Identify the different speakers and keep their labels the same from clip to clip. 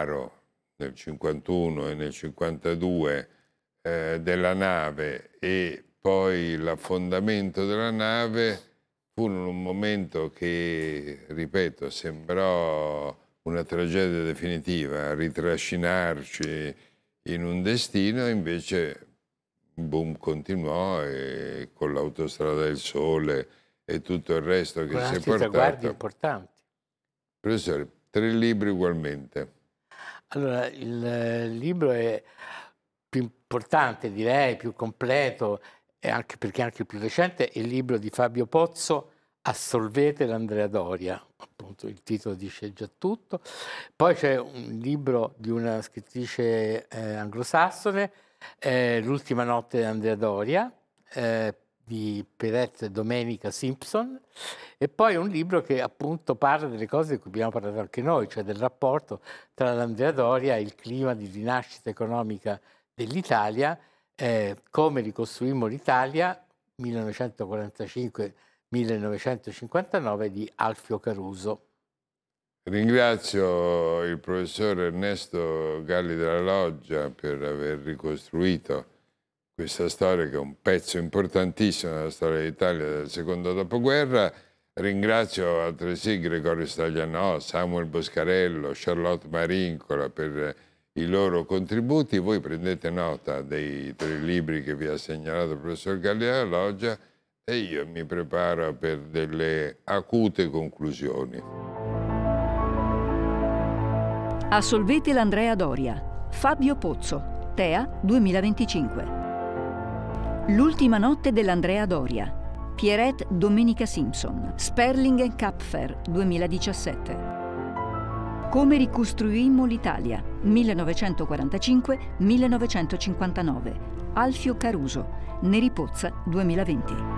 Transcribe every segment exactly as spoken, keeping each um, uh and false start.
Speaker 1: riparo nel cinquantuno e nel cinquantadue eh, della nave e poi l'affondamento della nave furono un momento che, ripeto, sembrò una tragedia definitiva, ritrascinarci in un destino, invece il boom continuò e con l'Autostrada del Sole e tutto il resto che
Speaker 2: con
Speaker 1: si è
Speaker 2: altri traguardi
Speaker 1: portato.
Speaker 2: importanti.
Speaker 1: Professore, tre libri ugualmente.
Speaker 2: Allora, il libro è più importante, direi, più completo, e anche perché è anche più recente, è il libro di Fabio Pozzo, Assolvete l'Andrea Doria, appunto il titolo dice già tutto. Poi c'è un libro di una scrittrice eh, anglosassone, eh, L'ultima notte di Andrea Doria, eh, di Perez Domenica Simpson, e poi un libro che appunto parla delle cose di cui abbiamo parlato anche noi, cioè del rapporto tra l'Andrea Doria e il clima di rinascita economica dell'Italia, eh, come ricostruimmo l'Italia millenovecentoquarantacinque millenovecentocinquantanove di Alfio Caruso.
Speaker 1: Ringrazio il professor Ernesto Galli della Loggia per aver ricostruito questa storia che è un pezzo importantissimo della storia d'Italia del secondo dopoguerra. Ringrazio altresì Gregorio Staglianò, Samuel Boscarello, Charlotte Marincola per i loro contributi. Voi prendete nota dei tre libri che vi ha segnalato il professor Galli della Loggia e io mi preparo per delle acute conclusioni.
Speaker 3: Assolvete l'Andrea Doria. Fabio Pozzo. Tea duemilaventicinque. L'ultima notte dell'Andrea Doria. Pierrette Domenica Simpson. Sperling Kapfer duemiladiciassette. Come ricostruimmo l'Italia. millenovecentoquarantacinque millenovecentocinquantanove. Alfio Caruso. Neri Pozza duemilaventi.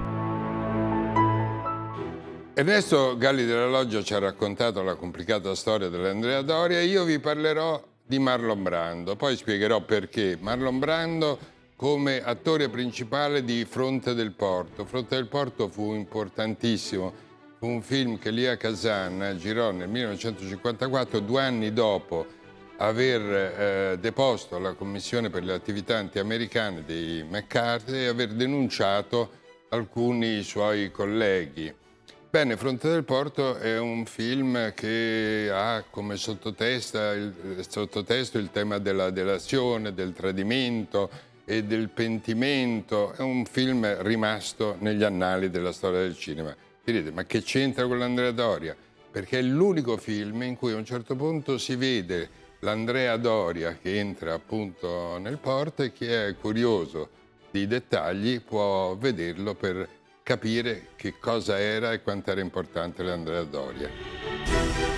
Speaker 1: Ernesto Galli della Loggia ci ha raccontato la complicata storia dell'Andrea Doria e io vi parlerò di Marlon Brando, poi spiegherò perché. Marlon Brando come attore principale di Fronte del Porto. Fronte del Porto fu importantissimo, fu un film che Elia Kazan girò nel millenovecentocinquantaquattro, due anni dopo aver eh, deposto alla Commissione per le attività antiamericane di McCarthy e aver denunciato alcuni suoi colleghi. Bene, Fronte del Porto è un film che ha come sottotesto il, sottotesto il tema della delazione, del tradimento e del pentimento. È un film rimasto negli annali della storia del cinema. Direte, ma che c'entra con l'Andrea Doria? Perché è l'unico film in cui a un certo punto si vede l'Andrea Doria che entra appunto nel porto e chi è curioso di dettagli può vederlo per capire che cosa era e quanto era importante l'Andrea Doria.